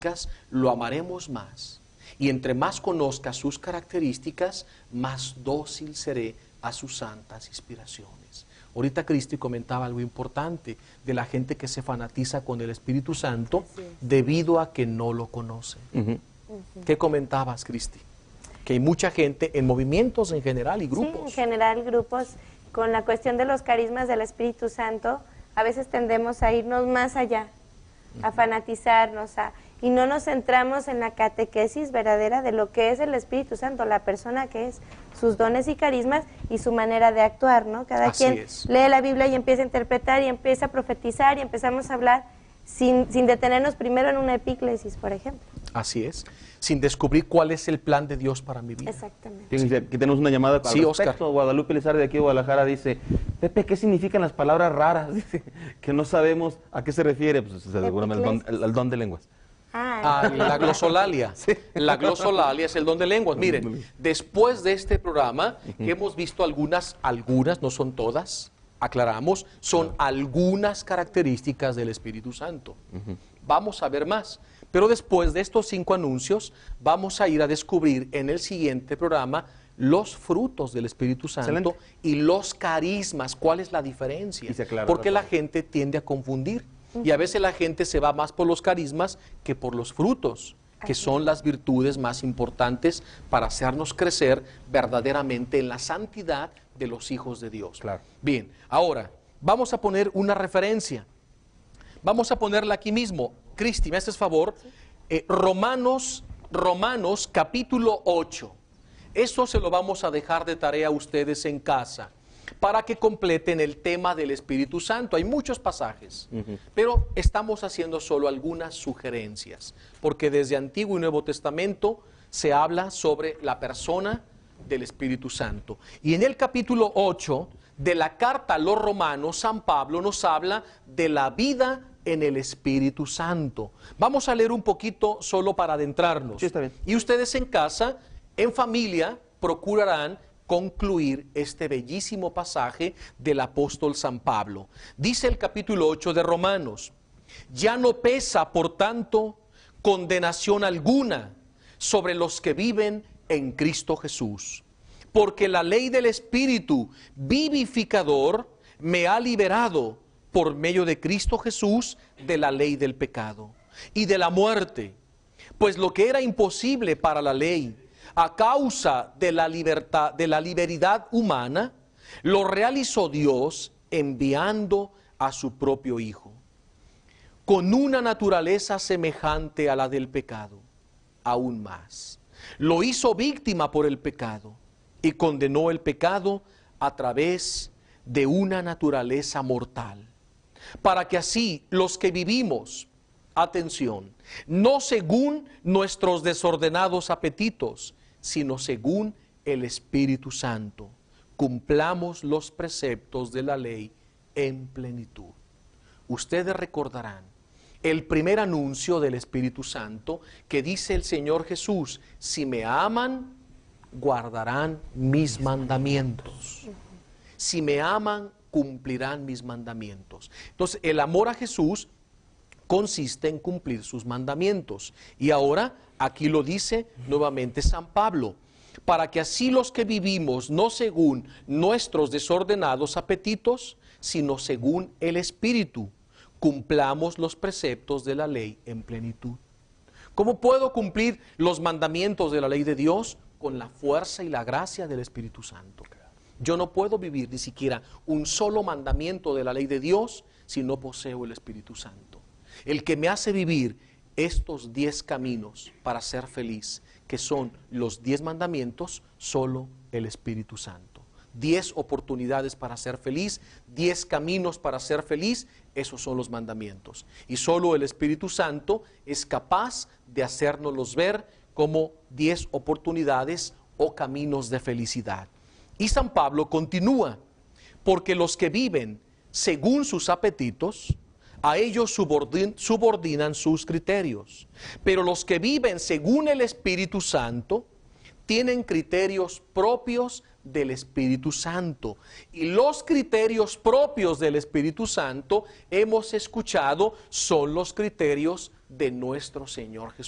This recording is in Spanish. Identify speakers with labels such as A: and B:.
A: lo amaremos más. Y entre más conozca sus características, más dócil seré a sus santas inspiraciones. Ahorita Cristi comentaba algo importante de la gente que se fanatiza con el Espíritu Santo debido a que no lo conoce. ¿Qué comentabas, Cristi? Que hay mucha gente en movimientos en general y grupos.
B: Sí, en general grupos, con la cuestión de los carismas del Espíritu Santo, a veces tendemos a irnos más allá, a fanatizarnos, y no nos centramos en la catequesis verdadera de lo que es el Espíritu Santo, la persona que es, sus dones y carismas y su manera de actuar, ¿no? Cada quien lee la Biblia y empieza a interpretar y empieza a profetizar y empezamos a hablar sin detenernos primero en una epíclesis, por ejemplo.
A: Así es, sin descubrir cuál es el plan de Dios para mi vida.
B: Exactamente.
C: Aquí tenemos una llamada
A: Sí, Oscar.
C: Guadalupe Lizar de aquí de Guadalajara dice, Pepe, ¿qué significan las palabras raras? Dice que no sabemos a qué se refiere, pues seguramente el don de lenguas.
A: La glosolalia. Sí. La glosolalia es el don de lenguas. Miren, después de este programa, hemos visto algunas, no son todas, aclaramos, son algunas características del Espíritu Santo. Vamos a ver más. Pero después de estos 5 anuncios, vamos a ir a descubrir en el siguiente programa los frutos del Espíritu Santo y los carismas. ¿Cuál es la diferencia? Porque la gente tiende a confundir. Y a veces la gente se va más por los carismas que por los frutos, que son las virtudes más importantes para hacernos crecer verdaderamente en la santidad de los hijos de Dios. Claro. Bien, ahora vamos a poner una referencia. Vamos a ponerla aquí mismo. Cristi, ¿me haces favor? Romanos capítulo 8. Eso se lo vamos a dejar de tarea a ustedes en casa, para que completen el tema del Espíritu Santo. Hay muchos pasajes, pero estamos haciendo solo algunas sugerencias, porque desde Antiguo y Nuevo Testamento se habla sobre la persona del Espíritu Santo. Y en el capítulo 8 de la carta a los Romanos, San Pablo nos habla de la vida en el Espíritu Santo. Vamos a leer un poquito solo para adentrarnos.
C: Sí, está bien.
A: Y ustedes en casa, en familia, procurarán concluir este bellísimo pasaje del apóstol San Pablo. Dice el capítulo 8 de Romanos: ya no pesa, por tanto, condenación alguna sobre los que viven en Cristo Jesús, porque la ley del Espíritu vivificador me ha liberado por medio de Cristo Jesús de la ley del pecado y de la muerte, pues lo que era imposible para la ley, a causa de la libertad, de la liberalidad humana, lo realizó Dios enviando a su propio Hijo, con una naturaleza semejante a la del pecado, aún más. Lo hizo víctima por el pecado y condenó el pecado a través de una naturaleza mortal, para que así los que vivimos, atención, no según nuestros desordenados apetitos, sino según el Espíritu Santo, cumplamos los preceptos de la ley en plenitud. Ustedes recordarán el primer anuncio del Espíritu Santo que dice el Señor Jesús: si me aman, guardarán mis mandamientos. Si me aman, cumplirán mis mandamientos. Entonces, el amor a Jesús consiste en cumplir sus mandamientos. Y ahora, aquí lo dice nuevamente San Pablo: para que así los que vivimos, no según nuestros desordenados apetitos, sino según el Espíritu, cumplamos los preceptos de la ley en plenitud. ¿Cómo puedo cumplir los mandamientos de la ley de Dios? Con la fuerza y la gracia del Espíritu Santo. Yo no puedo vivir ni siquiera un solo mandamiento de la ley de Dios si no poseo el Espíritu Santo. El que me hace vivir estos 10 caminos para ser feliz, que son los 10 mandamientos, solo el Espíritu Santo. 10 oportunidades para ser feliz, 10 caminos para ser feliz, esos son los mandamientos. Y solo el Espíritu Santo es capaz de hacérnoslos ver como 10 oportunidades o caminos de felicidad. Y San Pablo continúa: porque los que viven según sus apetitos, a ellos subordinan sus criterios. Pero los que viven según el Espíritu Santo tienen criterios propios del Espíritu Santo. Y los criterios propios del Espíritu Santo, hemos escuchado, son los criterios de nuestro Señor Jesucristo.